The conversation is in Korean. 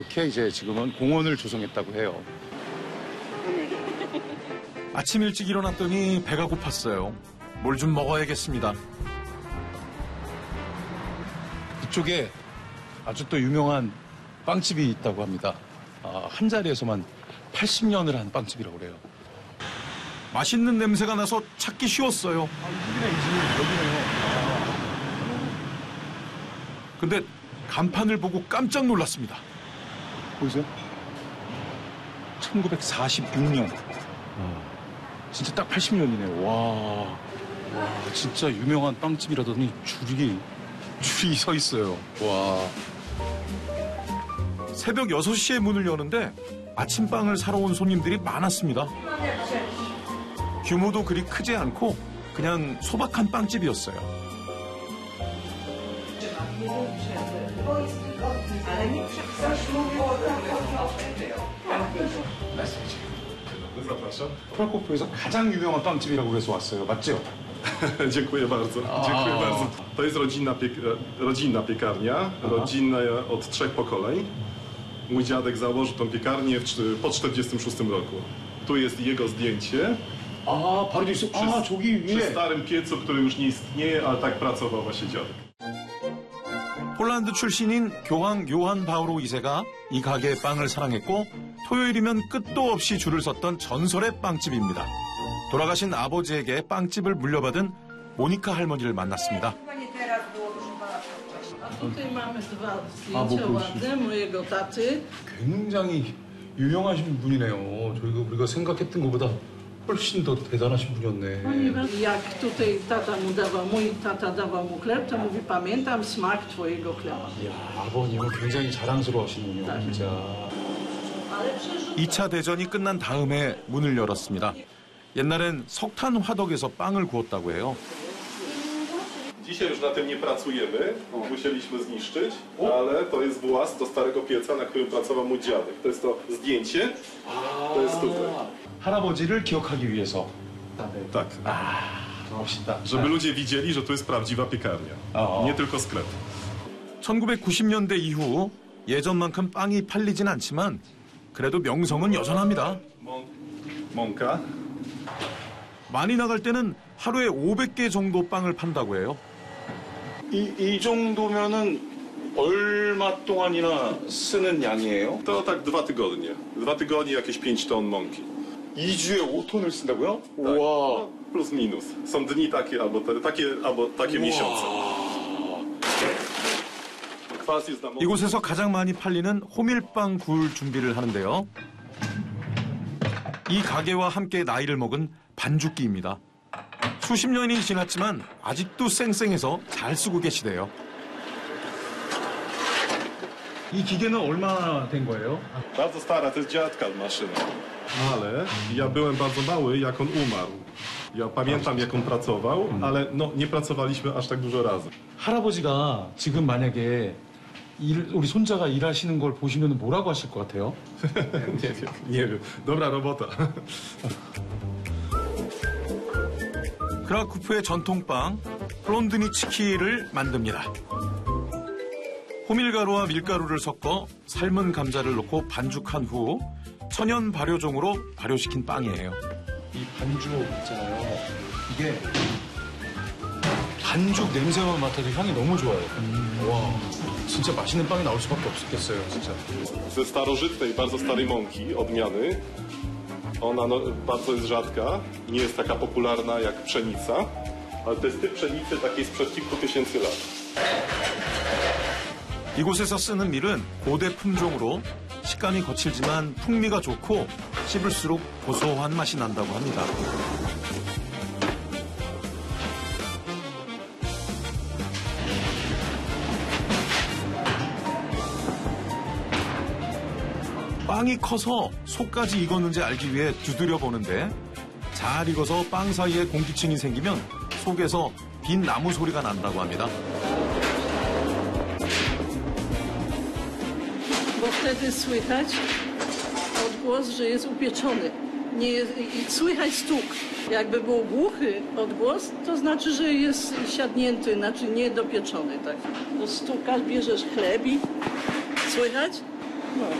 이렇게 이제 지금은 공원을 조성했다고 해요. 아침 일찍 일어났더니 배가 고팠어요. 뭘 좀 먹어야겠습니다. 이쪽에 아주 또 유명한 빵집이 있다고 합니다. 한 자리에서만 80년을 한 빵집이라고 그래요. 맛있는 냄새가 나서 찾기 쉬웠어요. 여기네, 이 집. 여기네요. 근데 간판을 보고 깜짝 놀랐습니다. 보이세요? 1946년. 진짜 딱 80년이네요. 와, 진짜 유명한 빵집이라더니 줄이 서 있어요. 와. 새벽 6시에 문을 여는데 아침빵을 사러 온 손님들이 많았습니다. 규모도 그리 크지 않고 그냥 소박한 빵집이었어요. 크라코프에서 가장 유명한 빵집이라고 해서 왔어요. 맞죠? Dziękuję bardzo. Dziękuję bardzo. To jest rodzinna piekarnia, rodzinna od 3 pokoleń. Mój dziadek założył tą piekarnię po 1946 roku. Tu jest jego zdjęcie. 바로 있어. 저기 Przy 위에. starym piecu, który już nie istnieje, ale tak pracował właśnie dziadek. 폴란드 출신인 교황 요한 바오로 2세가 이 가게의 빵을 사랑했고 토요일이면 끝도 없이 줄을 섰던 전설의 빵집입니다. 돌아가신 아버지에게 빵집을 물려받은 모니카 할머니를 만났습니다. Tutaj mamy dwa zdjęcia ładne mojego taty. 굉장히 유명하신 분이네요. 우리가 생각했던 것보다 훨씬 더 대단하신 분이었네. Ponieważ jak tutaj tata mu dawał, mój tata dawał mu chleb, to mówi, pamiętam smak twojego chleba. 이야, 아버님은 굉장히 자랑스러워하시는군요, 진짜. 2차 대전이 끝난 다음에 문을 열었습니다. 옛날엔 석탄 화덕에서 빵을 구웠다고 해요. Dzisiaj już na tym nie pracujemy, musieliśmy zniszczyć, ale to jest włas do starego pieca, na którym pracował mój dziadek. To jest to zdjęcie, to jest tutaj. 할아버지를 기억하기 위해서. Tak. 멋있다. Żeby ludzie widzieli, że tu jest prawdziwa piekarnia, nie tylko sklep. 1990년대 이후 예전만큼 빵이 팔리진 않지만 그래도 명성은 여전합니다. Mąka. 많이 나갈 때는 하루에 500개 정도 빵을 판다고 해요. 이 정도면은 얼마 동안이나 쓰는 양이에요? To tak 2 tygodnie. 2 tygodnie jakieś 5 ton mąki. 2주에 5톤을 쓴다고요? Tak. 우와. No, plus minus. Są dni takie albo takie miesiące. Kwas jest na mące. 이곳에서 가장 많이 팔리는 호밀빵 구울 준비를 하는데요. 이 가게와 함께 나이를 먹은 반죽기입니다. 수십 년이 지났지만 아직도 쌩쌩해서 잘 쓰고 계시대요. 이 기계는 얼마나 된 거예요? Bardzo stara, to jest dziadka maszyna. Ale ja byłem bardzo mały, jak on umarł. Ja pamiętam, jak on pracował, ale no, nie pracowaliśmy aż tak dużo razy. 할아버지가 지금 만약에 우리 손자가 일하시는 걸 보시면 뭐라고 하실 것 같아요? Nie wiem. Dobra robota. 크라쿠프의 전통빵 플론드니츠키를 만듭니다. 호밀가루와 밀가루를 섞어 삶은 감자를 넣고 반죽한 후 천연 발효종으로 발효시킨 빵이에요. 이 반죽 있잖아요. 이게 반죽 냄새만 맡아도 향이 너무 좋아요. 와, 진짜 맛있는 빵이 나올 수밖에 없었겠어요, 진짜. Ze starożytnej, bardzo starej mąki, odmiany. Ona bardzo jest rzadka, nie jest taka popularna jak pszenica, ale to jest typ pszenicy takiej sprzed kilku tysięcy lat. 이곳에서 쓰는 밀은 고대 품종으로 식감이 거칠지만 풍미가 좋고 씹을수록 고소한 맛이 난다고 합니다. 빵이 커서 속까지 익었는지 알기 위해 두드려 보는데 잘 익어서 빵 사이에 공기층이 생기면 속에서 빈 나무 소리가 난다고 합니다. Bo wtedy słychać odgłos, że jest upieczony. Nie jest, i słychać stuk. Jakby był głuchy odgłos, to znaczy, że jest siadnięty, znaczy niedopieczony. Tak. To stukasz, bierzesz chleb i słychać? No.